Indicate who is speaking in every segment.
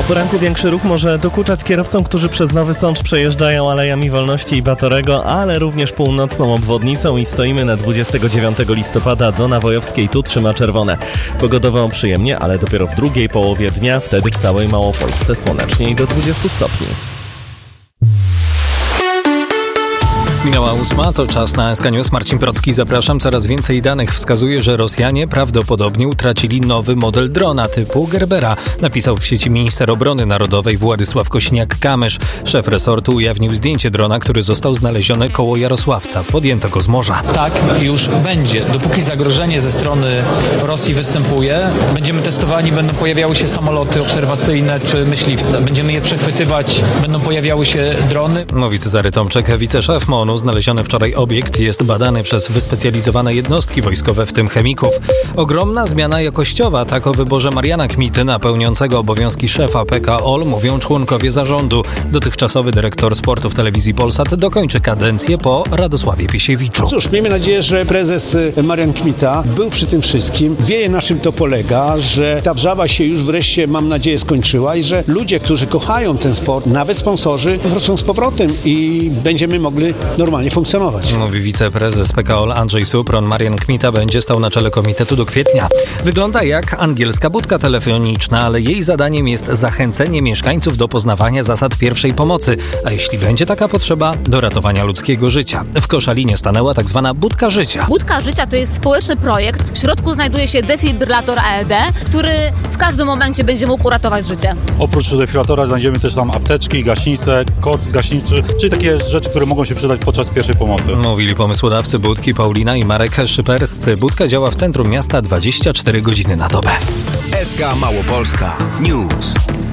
Speaker 1: poranku większy ruch może dokuczać kierowcom, którzy przez Nowy Sącz przejeżdżają Alejami Wolności i Batorego, ale również północną obwodnicą i stoimy na 29 listopada do Nawojowskiej. Tu trzyma czerwone. Pogodowo przyjemnie, ale dopiero w drugiej połowie dnia, wtedy w całej Małopolsce słonecznie i do 20 stopni.
Speaker 2: Minęła 8, to czas na SK News. Marcin Procki, zapraszam. Coraz więcej danych wskazuje, że Rosjanie prawdopodobnie utracili nowy model drona typu Gerbera, napisał w sieci minister obrony narodowej Władysław Kośniak-Kamysz. Szef resortu ujawnił zdjęcie drona, który został znaleziony koło Jarosławca. Podjęto go z morza.
Speaker 3: Tak już będzie. Dopóki zagrożenie ze strony Rosji występuje, będziemy testowani, będą pojawiały się samoloty obserwacyjne czy myśliwce. Będziemy je przechwytywać, będą pojawiały się drony.
Speaker 2: Mówi Cezary Tomczek, wiceszef MON-u. Znaleziony wczoraj obiekt jest badany przez wyspecjalizowane jednostki wojskowe, w tym chemików. Ogromna zmiana jakościowa, tak o wyborze Mariana Kmity na pełniącego obowiązki szefa PKOL mówią członkowie zarządu. Dotychczasowy dyrektor sportu w telewizji Polsat dokończy kadencję po Radosławie Piesiewiczu.
Speaker 4: Cóż, miejmy nadzieję, że prezes Marian Kmita był przy tym wszystkim, wie na czym to polega, że ta wrzawa się już wreszcie, mam nadzieję, skończyła i że ludzie, którzy kochają ten sport, nawet sponsorzy, wrócą z powrotem i będziemy mogli normalnie funkcjonować.
Speaker 2: Mówi wiceprezes PKOL Andrzej Supron. Marian Kmita będzie stał na czele komitetu do kwietnia. Wygląda jak angielska budka telefoniczna, ale jej zadaniem jest zachęcenie mieszkańców do poznawania zasad pierwszej pomocy, a jeśli będzie taka potrzeba, do ratowania ludzkiego życia. W Koszalinie stanęła tak zwana budka życia.
Speaker 5: Budka życia to jest społeczny projekt. W środku znajduje się defibrylator AED, który w każdym momencie będzie mógł uratować życie.
Speaker 6: Oprócz defibrylatora znajdziemy też tam apteczki, gaśnice, koc gaśniczy, czyli takie rzeczy, które mogą się przydać podczas pierwszej pomocy.
Speaker 2: Mówili pomysłodawcy budki Paulina i Marek Szyperscy. Budka działa w centrum miasta 24 godziny na dobę.
Speaker 7: SK Małopolska News.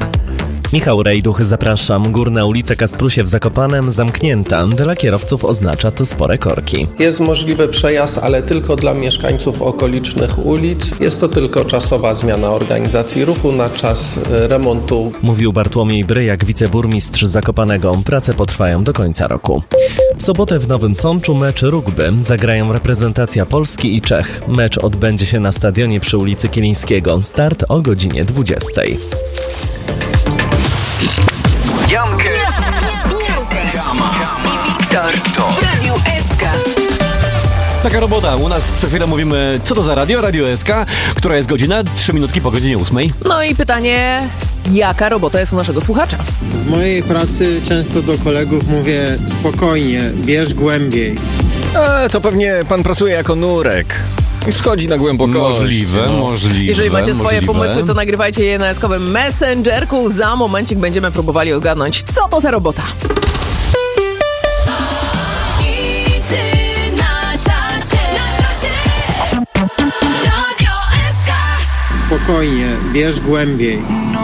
Speaker 1: Michał Rejduch, zapraszam. Górna ulica Kasprusie w Zakopanem zamknięta. Dla kierowców oznacza to spore korki.
Speaker 8: Jest możliwy przejazd, ale tylko dla mieszkańców okolicznych ulic. Jest to tylko czasowa zmiana organizacji ruchu na czas remontu.
Speaker 1: Mówił Bartłomiej Bryjak, wiceburmistrz Zakopanego. Prace potrwają do końca roku. W sobotę w Nowym Sączu mecz rugby. Zagrają reprezentacja Polski i Czech. Mecz odbędzie się na stadionie przy ulicy Kilińskiego. Start o godzinie 20.
Speaker 7: Jankes i Wiktor w Radiu SK.
Speaker 9: Taka robota. U nas co chwilę mówimy, co to za radio? Radio SK, która jest godzina 3 minutki po godzinie 8.
Speaker 10: No i pytanie, jaka robota jest u naszego słuchacza?
Speaker 11: W mojej pracy często do kolegów mówię spokojnie, bierz głębiej.
Speaker 12: To pewnie pan pracuje jako nurek. I schodzi na głębokość.
Speaker 9: Możliwe.
Speaker 10: Jeżeli macie swoje pomysły, to nagrywajcie je na eskowym Messengerku. Za momencik będziemy próbowali odgadnąć, co to za robota.
Speaker 11: Spokojnie, bierz głębiej.